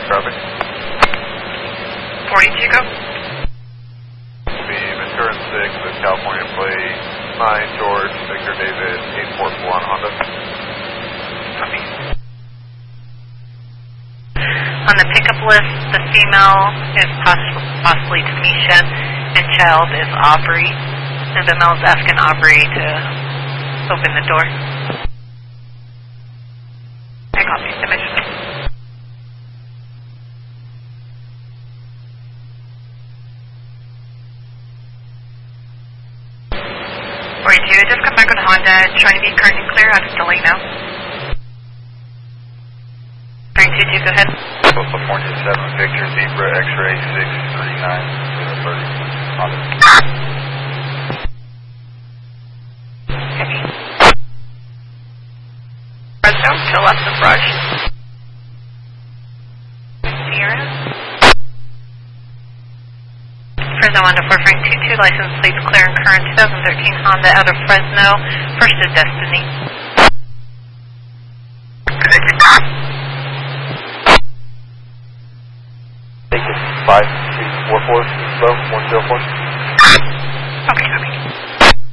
traffic. 42, go. The Ventura 6 with California plate 9 George Victor David 841 Honda. Copy. On the pickup list, the female is possibly Tamisha, and child is Aubrey. And the male is asking Aubrey to open the door. I copy. Dimensional. 42, just come back with Honda, trying to be current and clear. I'll just delay now. 922, go ahead. Postal 427 Victor Zebra X-ray 639 Honda. Okay. Fresno, to left of brush. Sierra. Fresno on to 4 Frank 22, license plates clear and current 2013 Honda out of Fresno, first to Destiny. Take it 5344, slow, 104. Okay, copy.